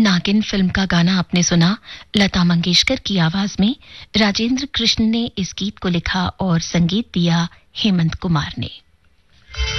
नागिन फिल्म का गाना आपने सुना लता मंगेशकर की आवाज में। राजेंद्र कृष्ण ने इस गीत को लिखा और संगीत दिया हेमंत कुमार ने।